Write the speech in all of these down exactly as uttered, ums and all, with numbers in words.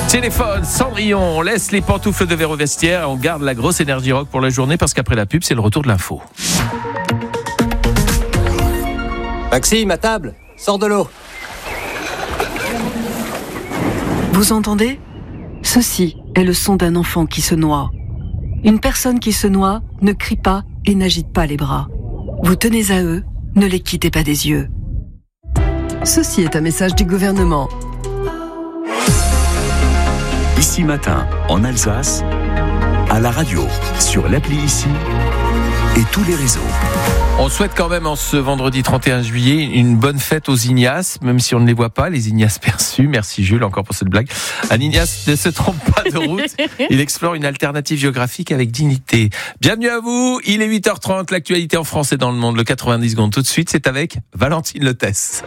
Téléphone, Cendrillon, on laisse les pantoufles de verre au vestiaire et on garde la grosse énergie rock pour la journée parce qu'après la pub, c'est le retour de l'info. Maxime, à table, sors de l'eau. Vous entendez ? Ceci est le son d'un enfant qui se noie. Une personne qui se noie ne crie pas et n'agite pas les bras. Vous tenez à eux, ne les quittez pas des yeux. Ceci est un message du gouvernement. Ici Matin, en Alsace, à la radio, sur l'appli Ici et tous les réseaux. On souhaite quand même en ce vendredi trente et un juillet une bonne fête aux Ignaces, même si on ne les voit pas, les Ignaces perçus. Merci Jules encore pour cette blague. Un Ignace ne se trompe pas de route, il explore une alternative géographique avec dignité. Bienvenue à vous, il est huit heures trente, l'actualité en France et dans le monde, le quatre-vingt-dix secondes tout de suite, c'est avec Valentine Lotès.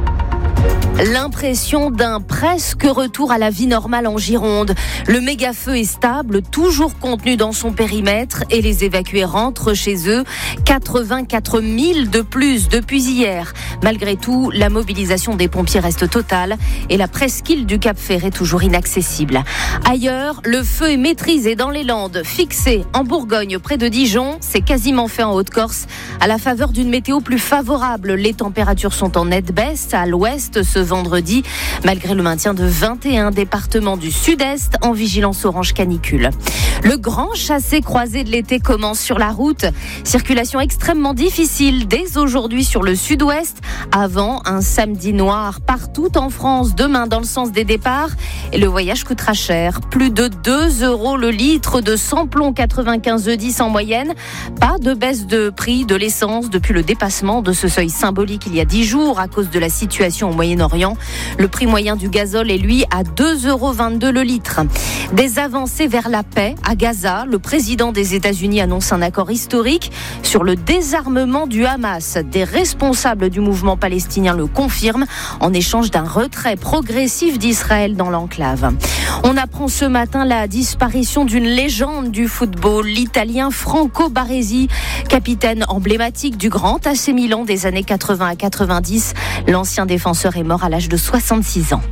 L'impression d'un presque retour à la vie normale en Gironde. Le méga-feu est stable, toujours contenu dans son périmètre et les évacués rentrent chez eux. quatre-vingt-quatre mille de plus depuis hier. Malgré tout, la mobilisation des pompiers reste totale et la presqu'île du Cap-Ferret est toujours inaccessible. Ailleurs, le feu est maîtrisé dans les Landes, fixé en Bourgogne près de Dijon. C'est quasiment fait en Haute-Corse. À la faveur d'une météo plus favorable, les températures sont en nette baisse à l'ouest ce vendredi, malgré le maintien de vingt et un départements du sud-est en vigilance orange canicule. Le grand chassé-croisé de l'été commence sur la route. Circulation extrêmement difficile dès aujourd'hui sur le sud-ouest, avant un samedi noir partout en France, demain dans le sens des départs. Et le voyage coûtera cher. Plus de deux euros le litre de samplon quatre-vingt-quinze E dix en moyenne. Pas de baisse de prix de l'essence depuis le dépassement de ce seuil symbolique il y a dix jours à cause de la situation au Moyen-Orient. Le prix moyen du gazole est lui à deux euros vingt-deux le litre. Des avancées vers la paix à Gaza. Le président des États-Unis annonce un accord historique sur le désarmement du Hamas. Des responsables du mouvement palestinien le confirment en échange d'un retrait progressif d'Israël dans l'enclave. On apprend ce matin la disparition d'une légende du football, l'Italien Franco Baresi, capitaine emblématique du grand A C Milan des années quatre-vingts à quatre-vingt-dix. L'ancien défenseur est mort à l'âge de soixante-six ans.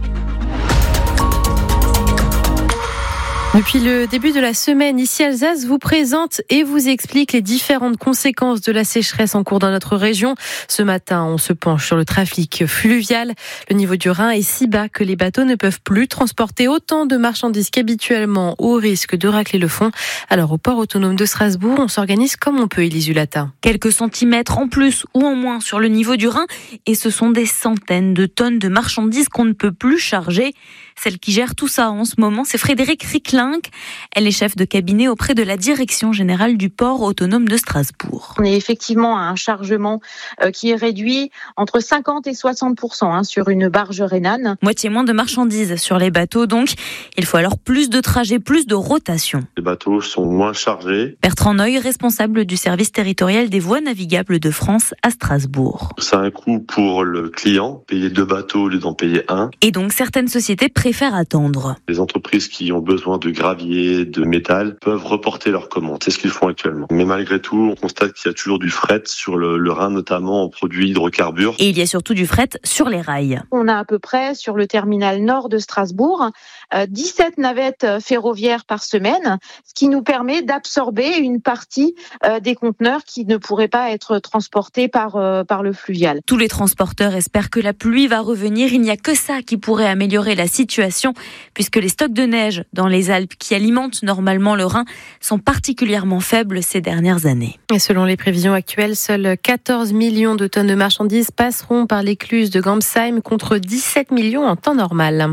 Depuis le début de la semaine, Ici Alsace vous présente et vous explique les différentes conséquences de la sécheresse en cours dans notre région. Ce matin, on se penche sur le trafic fluvial. Le niveau du Rhin est si bas que les bateaux ne peuvent plus transporter autant de marchandises qu'habituellement, au risque de racler le fond. Alors au port autonome de Strasbourg, on s'organise comme on peut, Élise Hulata. Quelques centimètres en plus ou en moins sur le niveau du Rhin et ce sont des centaines de tonnes de marchandises qu'on ne peut plus charger. Celle qui gère tout ça en ce moment, c'est Frédéric Ricklin. Elle est chef de cabinet auprès de la Direction générale du port autonome de Strasbourg. On est effectivement à un chargement qui est réduit entre cinquante et soixante pour cent hein, sur une barge rhénane. Moitié moins de marchandises sur les bateaux, donc il faut alors plus de trajets, plus de rotation. Les bateaux sont moins chargés. Bertrand Noy, responsable du service territorial des voies navigables de France à Strasbourg. C'est un coût pour le client, payer deux bateaux au lieu d'en payer un. Et donc certaines sociétés préfèrent attendre. Les entreprises qui ont besoin de gravier, de métal, peuvent reporter leurs commandes. C'est ce qu'ils font actuellement. Mais malgré tout, on constate qu'il y a toujours du fret sur le, le Rhin, notamment en produits hydrocarbures. Et il y a surtout du fret sur les rails. On a à peu près, sur le terminal nord de Strasbourg, euh, dix-sept navettes ferroviaires par semaine, ce qui nous permet d'absorber une partie euh, des conteneurs qui ne pourraient pas être transportés par, euh, par le fluvial. Tous les transporteurs espèrent que la pluie va revenir. Il n'y a que ça qui pourrait améliorer la situation, puisque les stocks de neige dans les Alpes qui alimentent normalement le Rhin sont particulièrement faibles ces dernières années. Et selon les prévisions actuelles, seuls quatorze millions de tonnes de marchandises passeront par l'écluse de Gamsheim contre dix-sept millions en temps normal.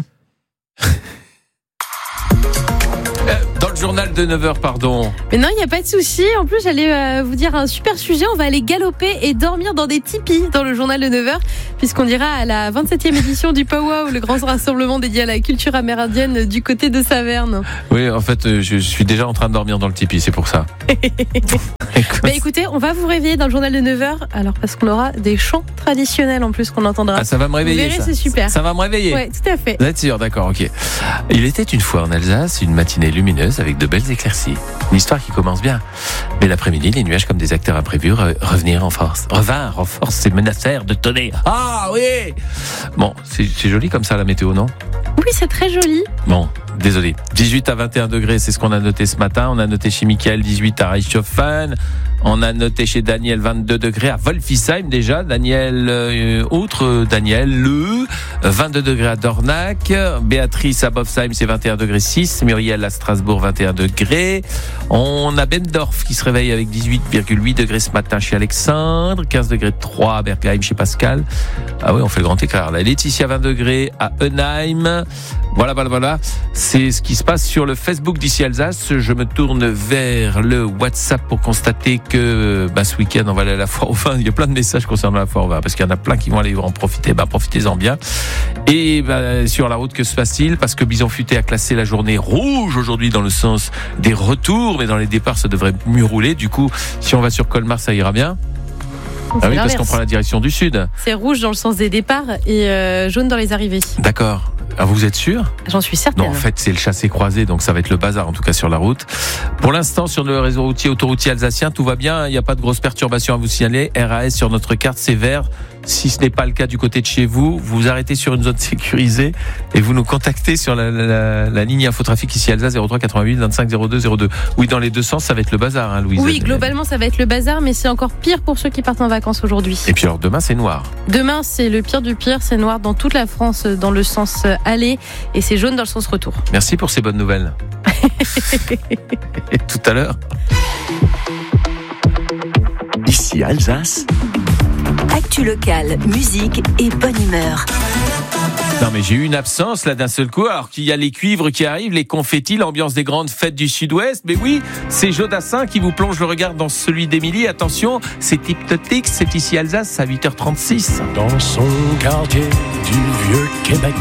Dans le journal de neuf heures, pardon. Mais non, il n'y a pas de souci. En plus, j'allais euh, vous dire un super sujet. On va aller galoper et dormir dans des tipis dans le journal de neuf heures, puisqu'on ira à la vingt-septième édition du Powwow, le grand rassemblement dédié à la culture amérindienne du côté de Saverne. Oui, en fait, je suis déjà en train de dormir dans le tipi, c'est pour ça. Bah écoutez, on va vous réveiller dans le journal de neuf heures, alors parce qu'on aura des chants traditionnels en plus qu'on entendra. Ah, ça va me réveiller. Vous verrez, ça. c'est super. Ça va me réveiller. Ouais, tout à fait. Vous êtes sûr, d'accord, ok. Il était une fois en Alsace, une matinée lumineuse avec de belles éclaircies. Une histoire qui commence bien. Mais l'après-midi, les nuages, comme des acteurs imprévus, re- revenir en force. Revinrent en force et menacèrent de tonner. Ah oui. Bon, c'est, c'est joli comme ça la météo, non ? Oui, c'est très joli. Bon, désolé. dix-huit à vingt et un degrés, c'est ce qu'on a noté ce matin. On a noté chez Mickaël dix-huit à Reichshofen. On a noté chez Daniel vingt-deux degrés à Wolfisheim déjà. Daniel, euh, autre Daniel, le vingt-deux degrés à Dornach. Béatrice à Bofsheim, c'est vingt et un degrés six. Muriel à Strasbourg, vingt et un degrés. On a Bendorf qui se réveille avec dix-huit virgule huit degrés ce matin chez Alexandre. quinze degrés trois à Bergheim chez Pascal. Ah oui, on fait le grand écart. La Laetitia, vingt degrés à Eunheim. Voilà, voilà, voilà. C'est ce qui se passe sur le Facebook d'ici Alsace. Je me tourne vers le WhatsApp pour constater que bah, ce week-end, on va aller à la foire au vin. Il y a plein de messages concernant la foire au vin parce qu'il y en a plein qui vont aller en profiter. Bah, profitez-en bien. Et bah, sur la route, que se passe-t-il ? Parce que Bison Futé a classé la journée rouge aujourd'hui dans le sens des retours, mais dans les départs, ça devrait mieux rouler. Du coup, si on va sur Colmar, ça ira bien. Ah oui, parce qu'on prend la direction du sud. C'est rouge dans le sens des départs et euh, jaune dans les arrivées. D'accord. Ah, vous êtes sûr ? J'en suis certaine. Non, en fait, c'est le chassé-croisé, donc ça va être le bazar, en tout cas sur la route. Pour l'instant, sur le réseau routier autoroutier alsacien, tout va bien. Il n'y a pas de grosses perturbations à vous signaler. R A S sur notre carte, c'est vert. Si ce n'est pas le cas du côté de chez vous, vous arrêtez sur une zone sécurisée et vous nous contactez sur la, la, la, la ligne infotrafic ici Alsace zéro trois quatre-vingt-huit vingt-cinq zéro deux zéro deux. Oui, dans les deux sens, ça va être le bazar, hein, Louise. Oui, globalement, ça va être le bazar, mais c'est encore pire pour ceux qui partent en vacances aujourd'hui. Et puis alors, demain, c'est noir. Demain, c'est le pire du pire. C'est noir dans toute la France, dans le sens aller, et c'est jaune dans le sens retour. Merci pour ces bonnes nouvelles. Et tout à l'heure. Ici Alsace. Actu locale, musique et bonne humeur. Non mais j'ai eu une absence là d'un seul coup, alors qu'il y a les cuivres qui arrivent, les confettis, l'ambiance des grandes fêtes du Sud-Ouest. Mais oui, c'est Jodassin qui vous plonge le regard dans celui d'Émilie. Attention, c'est Hypnotics, c'est ici Alsace à huit heures trente-six. Dans son quartier du vieux Québec,